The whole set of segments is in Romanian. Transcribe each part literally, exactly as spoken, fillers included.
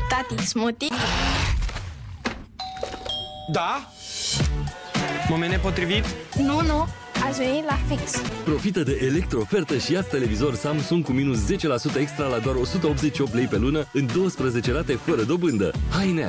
Tati, smoothie? Da? Moment nepotrivit? Nu, nu, ați venit la fix. Profită de electro-ofertă și ia-ți televizor Samsung cu minus zece la sută extra la doar o sută optzeci și opt lei pe lună în douăsprezece rate fără dobândă. Hai Nea!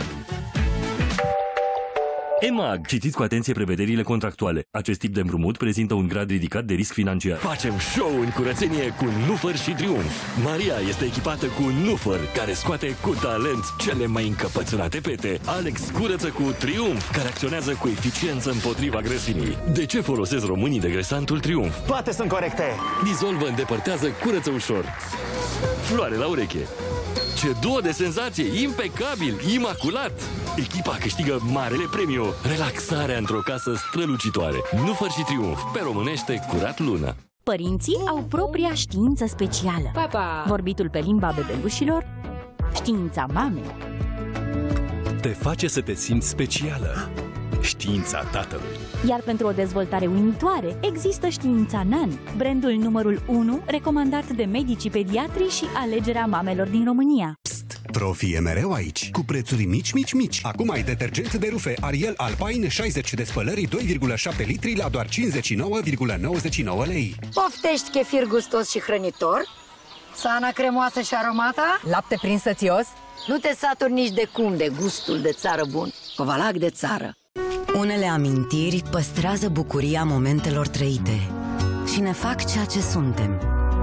E M A G. Citiți cu atenție prevederile contractuale. Acest tip de împrumut prezintă un grad ridicat de risc financiar. Facem show în curățenie cu Nufăr și Triumf. Maria este echipată cu Nufăr, care scoate cu talent cele mai încăpățânate pete. Alex curăță cu Triumf, care acționează cu eficiență împotriva grăsimii. De ce folosesc românii degrasantul Triumf? Toate sunt corecte. Dizolvă, îndepărtează, curăță ușor. Floare la ureche. Ce duo de senzație! Impecabil! Imaculat! Echipa câștigă marele premiu! Relaxarea într-o casă strălucitoare. Nufăr și Triumf. Pe românește, curat lună. Părinții au propria știință specială. Papa! Vorbitul pe limba bebelușilor, știința mamei. Te face să te simți specială. Știința tatălui. Iar pentru o dezvoltare uimitoare, există știința Nan, brandul numărul unu recomandat de medicii pediatri și alegerea mamelor din România. Psst! Profi e mereu aici, cu prețuri mici, mici, mici. Acum ai detergent de rufe Ariel Alpine șaizeci de spălări doi virgulă șapte litri la doar cincizeci și nouă virgulă nouăzeci și nouă lei. Poftești chefir gustos și hrănitor? Sana cremoasă și aromată? Lapte prins sățios? Nu te saturi nici de cum de gustul de țară bun. Covalac de țară. Unele amintiri păstrează bucuria momentelor trăite și ne fac ceea ce suntem.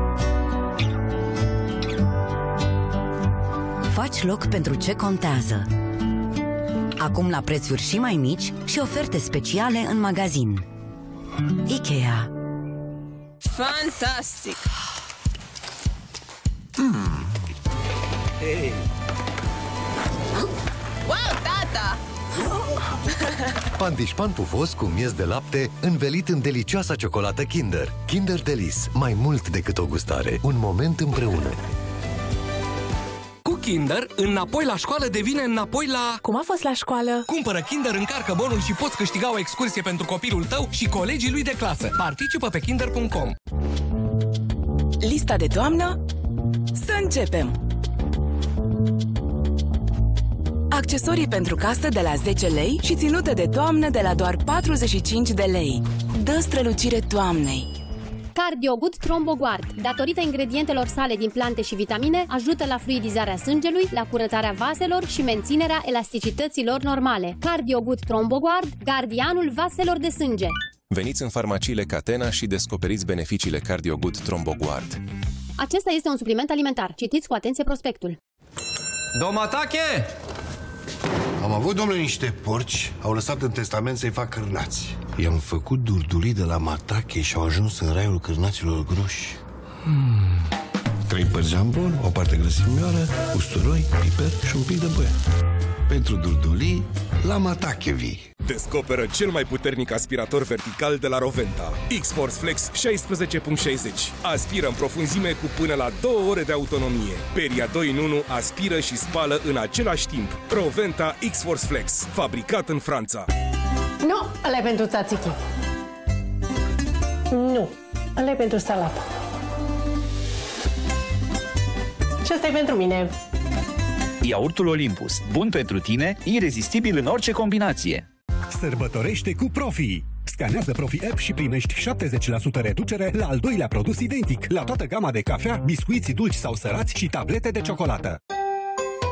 Faci loc pentru ce contează. Acum la prețuri și mai mici și oferte speciale în magazin. Ikea. Fantastic! Mm. Hey. Wow, tata! Pandișpan pufos cu miez de lapte învelit în delicioasa ciocolată Kinder. Kinder Delice. Mai mult decât o gustare. Un moment împreună. Cu Kinder, înapoi la școală devine înapoi la... Cum a fost la școală? Cumpără Kinder, încarcă bonul și poți câștiga o excursie pentru copilul tău și colegii lui de clasă. Participă pe kinder punct com. Lista de toamnă? Să începem! Accesorii pentru casă de la zece lei și ținute de toamnă de la doar patruzeci și cinci de lei. Dă strălucire toamnei! Cardiogut Tromboguard, datorită ingredientelor sale din plante și vitamine, ajută la fluidizarea sângelui, la curățarea vaselor și menținerea elasticității lor normale. Cardiogut Tromboguard, gardianul vaselor de sânge. Veniți în farmaciile Catena și descoperiți beneficiile Cardiogut Tromboguard. Acesta este un supliment alimentar. Citiți cu atenție prospectul. Domatache! Am avut, domnule, niște porci, au lăsat în testament să-i fac cârnați. I-am făcut durdulii de la Matache și au ajuns în raiul cârnaților groși. Hmm. Trei părți jambon, o parte grăsimioară, usturoi, piper și un pic de băie. Pentru durdulii, la Matache vii. Descoperă cel mai puternic aspirator vertical de la Roventa. X-Force Flex șaisprezece punct șaizeci. Aspiră în profunzime cu până la două ore de autonomie. Peria doi în unu aspiră și spală în același timp. Roventa X-Force Flex, fabricat în Franța. Nu, ăla e pentru tzatziki. Nu, ăla e pentru salată. Și ăsta e pentru mine. Iaurtul Olympus. Bun pentru tine, irezistibil în orice combinație. Sărbătorește cu Profi! Scanează Profi App și primești șaptezeci la sută reducere la al doilea produs identic, la toată gama de cafea, biscuiți dulci sau sărați și tablete de ciocolată.